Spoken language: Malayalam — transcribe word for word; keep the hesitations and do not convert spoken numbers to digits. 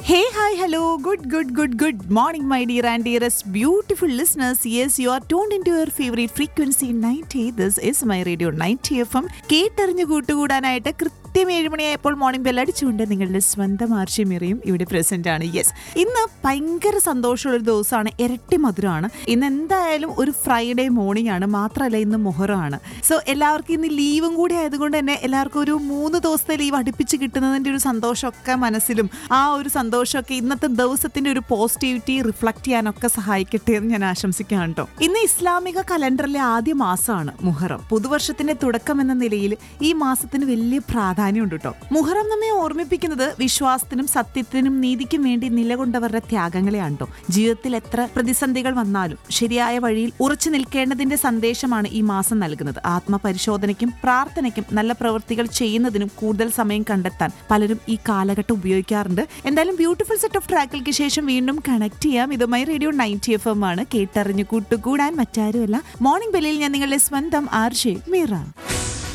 Hey, hi, hello, good, good, good, good morning, my dear and dearest beautiful listeners. Yes, you are tuned into your favorite frequency ninety. This is my radio ninety F M. കേട്ടറിഞ്ഞു കൂട്ടുകൂടാനായിട്ട് കൃത്യം ഏഴുമണിയായപ്പോൾ മോർണിംഗ് ബെൽ അടിച്ചുകൊണ്ട് നിങ്ങളുടെ സ്വന്തം ആർഷിമിറിയും ഇവിടെ പ്രസന്റ് ആണ്. യെസ്, ഇന്ന് ഭയങ്കര സന്തോഷമുള്ളൊരു ദിവസമാണ്, ഇരട്ടി മധുരമാണ്. ഇന്ന് എന്തായാലും ഒരു ഫ്രൈഡേ മോർണിംഗ് ആണ്, മാത്രമല്ല ഇന്ന് മുഹറമാണ്. സോ എല്ലാവർക്കും ഇന്ന് ലീവും കൂടി ആയതുകൊണ്ട് തന്നെ എല്ലാവർക്കും ഒരു മൂന്ന് ദിവസത്തെ ലീവ് അടുപ്പിച്ച് കിട്ടുന്നതിൻ്റെ ഒരു സന്തോഷമൊക്കെ മനസ്സിലും ആ ഒരു സന്തോഷമൊക്കെ ഇന്നത്തെ ദിവസത്തിന്റെ ഒരു പോസിറ്റിവിറ്റി റിഫ്ലക്ട് ചെയ്യാനൊക്കെ സഹായിക്കട്ടെ എന്ന് ഞാൻ ആശംസിക്കാം കേട്ടോ. ഇന്ന് ഇസ്ലാമിക കലണ്ടറിലെ ആദ്യ മാസമാണ് മുഹറം. പുതുവർഷത്തിന്റെ തുടക്കം എന്ന നിലയിൽ ഈ മാസത്തിന് വലിയ പ്രാധാന്യം ഉണ്ട് കേട്ടോ. മുഹറം നമ്മെ ഓർമ്മിപ്പിക്കുന്നത് വിശ്വാസത്തിനും സത്യത്തിനും നീതിക്കും വേണ്ടി നിലകൊണ്ടവരുടെ ത്യാഗങ്ങളെയാണ് കേട്ടോ. ജീവിതത്തിൽ എത്ര പ്രതിസന്ധികൾ വന്നാലും ശരിയായ വഴിയിൽ ഉറച്ചു നിൽക്കേണ്ടതിന്റെ സന്ദേശമാണ് ഈ മാസം നൽകുന്നത്. ആത്മപരിശോധനയ്ക്കും പ്രാർത്ഥനയ്ക്കും നല്ല പ്രവൃത്തികൾ ചെയ്യുന്നതിനും കൂടുതൽ സമയം കണ്ടെത്താൻ പലരും ഈ കാലഘട്ടം ഉപയോഗിക്കാറുണ്ട്. എന്തായാലും ബ്യൂട്ടിഫുൾ സെറ്റ് ഓഫ് ട്രാക്കുകൾക്ക് ശേഷം വീണ്ടും കണക്ട് ചെയ്യാം. ഇത് my radio ninety F M ആണ്. കേട്ടറിഞ്ഞു കൂട്ടുകൂടാൻ മറ്റാരുമല്ല, മോർണിംഗ് ബെല്ലിൽ ഞാൻ നിങ്ങളുടെ സ്വന്തം ആർഷേ മീറ.